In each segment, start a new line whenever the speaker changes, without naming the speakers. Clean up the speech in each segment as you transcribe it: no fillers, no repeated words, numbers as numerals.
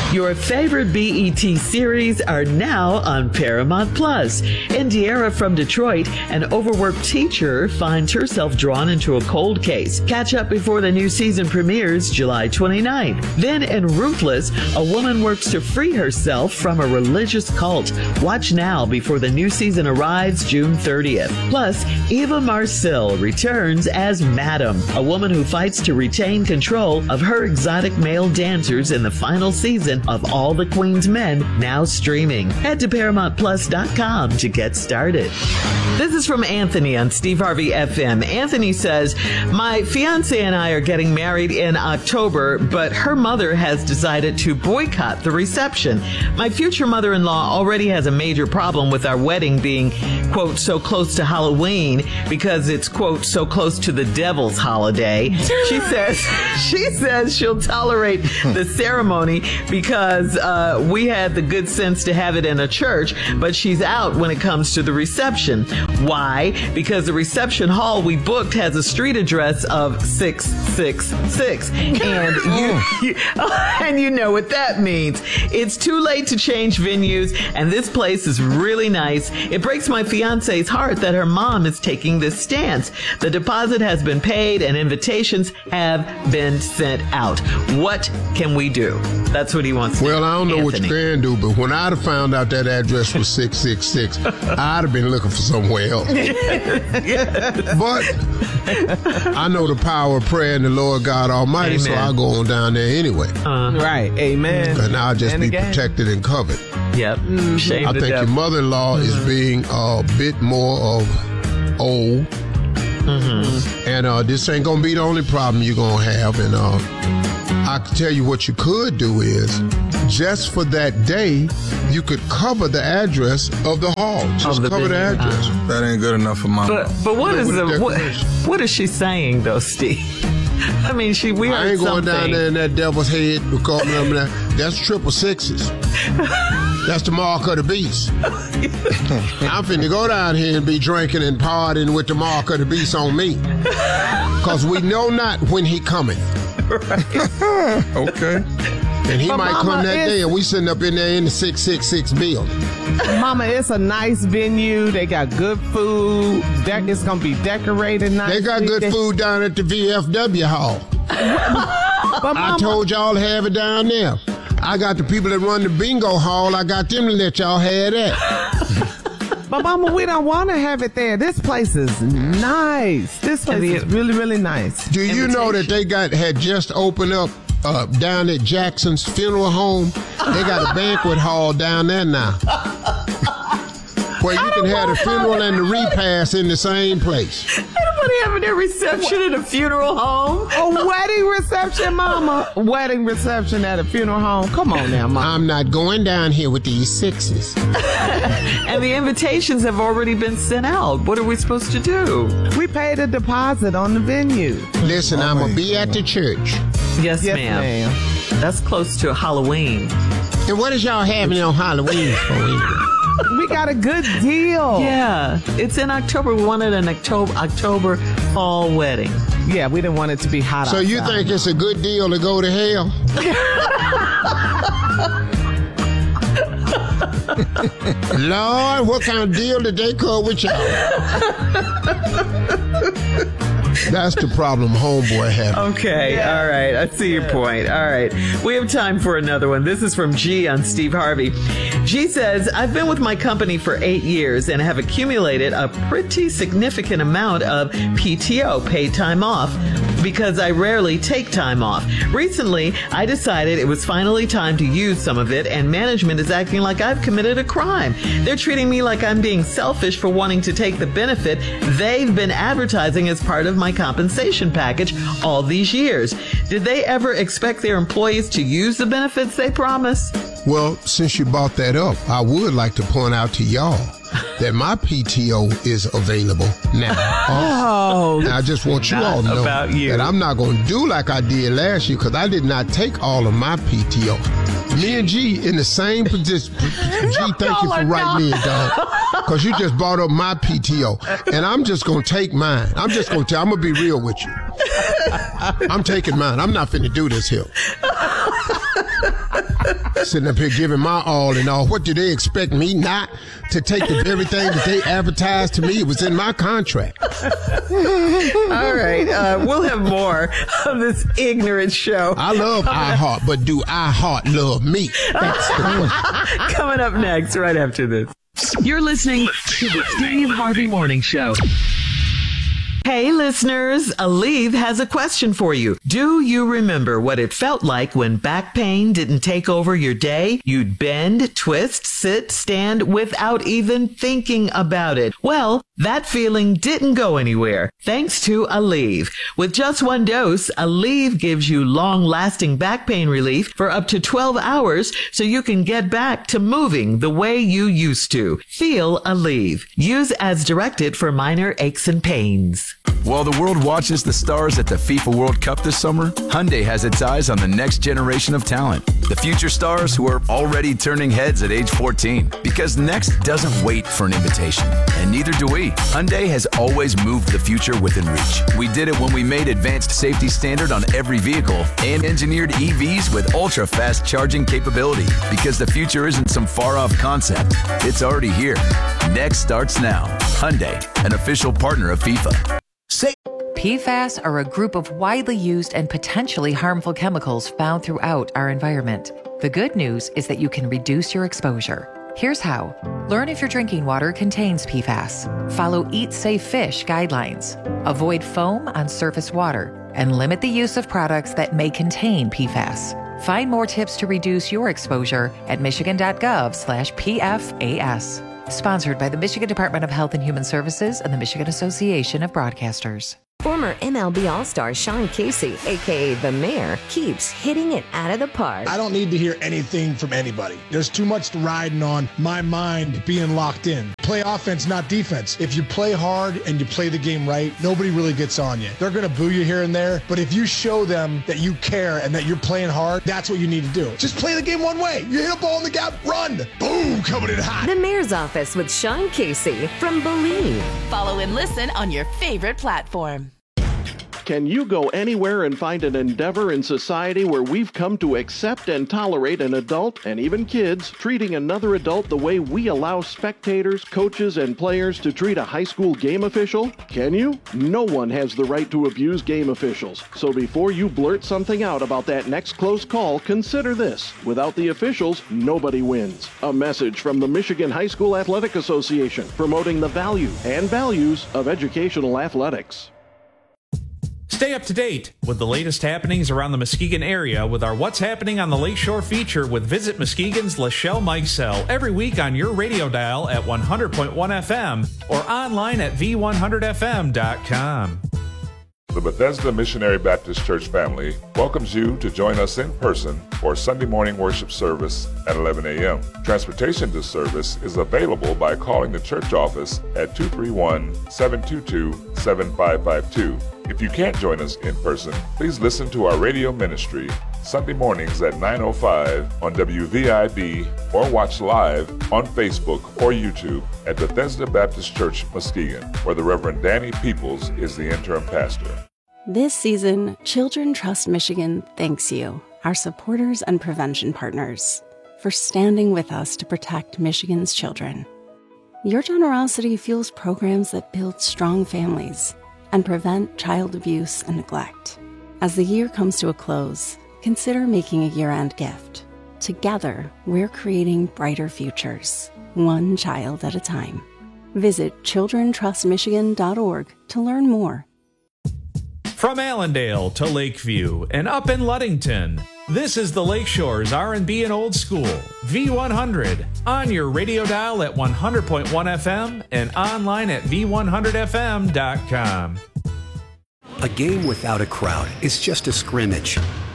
Your favorite BET series are now on Paramount Plus. Indiara from Detroit, an overworked teacher, finds herself drawn into a cold case. Catch up before the new season premieres July 29th. Then in Ruthless, a woman works to free herself from a religious cult. Watch now before the new season arrives June 30th. Plus, Eva Marcille returns as Madam, a woman who fights to retain control of her exotic male dancers in the final season of All the Queen's Men, now streaming. Head to ParamountPlus.com to get started. This is from Anthony on Steve Harvey FM. Anthony says, my fiance and I are getting married in October, but her mother has decided to boycott the reception. My future mother-in-law already has a major problem with our wedding being, quote, so close to Halloween because it's, quote, so close to the devil's holiday. She says she'll tolerate the ceremony because we had the good sense to have it in a church, but she's out when it comes to the reception. Why? Because the reception hall we booked has a street address of 666. And you know what that means. It's too late to change venues, and this place is really nice. It breaks my fiance's heart that her mom is taking this stance. The deposit has been paid and invitations have been sent out. What can we do? That's what he wants to do.
Well, I don't know what you can do, but when I'd have found out that address was 666, I'd have been looking for somewhere else. But I know the power of prayer and the Lord God Almighty, Amen. So I'll go on down there anyway.
Right. Amen.
And I'll just be protected and covered.
Yep. Shame
I think your mother-in-law is being a bit more of old. Mm-hmm. And this ain't going to be the only problem you're going to have. And I can tell you what you could do is, just for that day, you could cover the address of the hall. Just cover the address.
That ain't good enough for Mama.
But what is she saying, though, Steve? I mean, we heard
I ain't going
something.
down there in that devil's head because that's 666. That's the mark of the beast. I'm finna go down here and be drinking and partying with the mark of the beast on me. Because we know not when he cometh.
Right.
Okay.
And he might come that day and we sitting up in there in the 666 building.
Mama, it's a nice venue. They got good food. It's going to be decorated nicely.
They got good food down at the VFW hall.
But Mama,
I told y'all to have it down there. I got the people that run the bingo hall. I got them to let y'all have that.
But Mama, we don't want to have it there. This place is nice. This place is really, really nice.
Do you know that they had just opened up down at Jackson's funeral home? They got a banquet hall down there now. Where you can have the funeral and the repast in the same place.
Everybody having their reception at a funeral home?
A wedding reception, Mama. Wedding reception at a funeral home. Come on now, Mama.
I'm not going down here with these sixes.
And the invitations have already been sent out. What are we supposed to do?
We paid a deposit on the venue.
Listen, I'm going to be at the church.
Yes, ma'am. That's close to Halloween.
And what is y'all having on Halloween for?
We got a good deal.
Yeah, it's in October. We wanted an October fall wedding.
Yeah, we didn't want it to be hot outside.
So you think it's a good deal to go to hell? Lord, what kind of deal did they cut with y'all? That's the problem homeboy had.
Okay, all right. I see your point. All right. We have time for another one. This is from G on Steve Harvey. G says, I've been with my company for 8 years and have accumulated a pretty significant amount of PTO, paid time off, because I rarely take time off. Recently, I decided it was finally time to use some of it, and management is acting like I've committed a crime. They're treating me like I'm being selfish for wanting to take the benefit they've been advertising as part of my compensation package all these years. Did they ever expect their employees to use the benefits they promise?
Well, since you brought that up, I would like to point out to y'all that my PTO is available now. Now, I just want you all to know that I'm not going to do like I did last year, because I did not take all of my PTO. Me and G in the same position. G, thank you for writing me a dog, because you just brought up my PTO, and I'm just going to take mine. I'm going to be real with you. I'm taking mine. I'm not finna do this here. Sitting up here giving my all and all. What do they expect me not to take the very thing that they advertised to me? It was in my contract.
All right. We'll have more of this ignorant show.
I love iHeart, but do iHeart love me? That's the question.
Coming up next, right after this. You're listening to the Steve Harvey Morning Show. Hey, listeners, Aleve has a question for you. Do you remember what it felt like when back pain didn't take over your day? You'd bend, twist, sit, stand without even thinking about it. Well, that feeling didn't go anywhere, thanks to Aleve. With just one dose, Aleve gives you long-lasting back pain relief for up to 12 hours so you can get back to moving the way you used to. Feel Aleve. Use as directed for minor aches and pains.
While the world watches the stars at the FIFA World Cup this summer, Hyundai has its eyes on the next generation of talent. The future stars who are already turning heads at age 14. Because next doesn't wait for an invitation. And neither do we. Hyundai has always moved the future within reach. We did it when we made advanced safety standard on every vehicle and engineered EVs with ultra-fast charging capability. Because the future isn't some far-off concept. It's already here. Next starts now. Hyundai, an official partner of FIFA.
PFAS are a group of widely used and potentially harmful chemicals found throughout our environment. The good news is that you can reduce your exposure. Here's how. Learn if your drinking water contains PFAS. Follow Eat Safe Fish guidelines. Avoid foam on surface water. And limit the use of products that may contain PFAS. Find more tips to reduce your exposure at michigan.gov/PFAS. Sponsored by the Michigan Department of Health and Human Services and the Michigan Association of Broadcasters.
Former MLB All-Star Sean Casey, a.k.a. The Mayor, keeps hitting it out of the park.
I don't need to hear anything from anybody. There's too much riding on my mind being locked in. Play offense, not defense. If you play hard and you play the game right, nobody really gets on you. They're going to boo you here and there, but if you show them that you care and that you're playing hard, that's what you need to do. Just play the game one way. You hit a ball in the gap, run. Boom, coming in hot.
The Mayor's Office with Sean Casey from Believe.
Follow and listen on your favorite platform.
Can you go anywhere and find an endeavor in society where we've come to accept and tolerate an adult, and even kids, treating another adult the way we allow spectators, coaches, and players to treat a high school game official? Can you? No one has the right to abuse game officials. So before you blurt something out about that next close call, consider this. Without the officials, nobody wins. A message from the Michigan High School Athletic Association, promoting the value and values of educational athletics.
Stay up to date with the latest happenings around the Muskegon area with our What's Happening on the Lakeshore feature with Visit Muskegon's Lachelle Mikesell every week on your radio dial at 100.1 FM or online at v100fm.com.
The Bethesda Missionary Baptist Church family welcomes you to join us in person for Sunday morning worship service at 11 a.m. Transportation to service is available by calling the church office at 231-722-7552. If you can't join us in person, please listen to our radio ministry Sunday mornings at 9:05 on WVIB or watch live on Facebook or YouTube at Bethesda Baptist Church, Muskegon, where the Reverend Danny Peoples is the interim pastor.
This season, Children Trust Michigan thanks you, our supporters and prevention partners, for standing with us to protect Michigan's children. Your generosity fuels programs that build strong families and prevent child abuse and neglect. As the year comes to a close, consider making a year-end gift. Together, we're creating brighter futures, one child at a time. Visit childrentrustmichigan.org to learn more.
From Allendale to Lakeview and up in Ludington, this is the Lakeshore's R&B and Old School, V100, on your radio dial at 100.1 FM and online at v100fm.com.
A game without a crowd is just a scrimmage.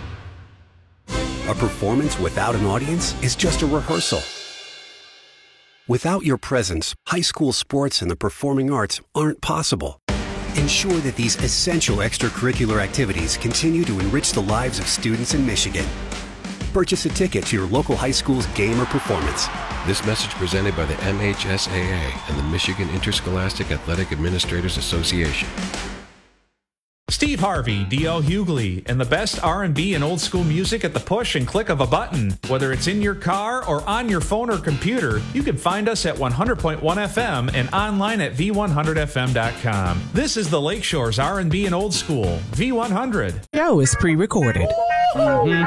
A performance without an audience is just a rehearsal. Without your presence, high school sports and the performing arts aren't possible. Ensure that these essential extracurricular activities continue to enrich the lives of students in Michigan. Purchase a ticket to your local high school's game or performance.
This message presented by the MHSAA and the Michigan Interscholastic Athletic Administrators Association.
Steve Harvey, D.L. Hughley, and the best R&B and old school music at the push and click of a button. Whether it's in your car or on your phone or computer, you can find us at 100.1 FM and online at v100fm.com. This is the Lakeshore's R&B and old school, V100.
Show is pre-recorded.
Mm-hmm.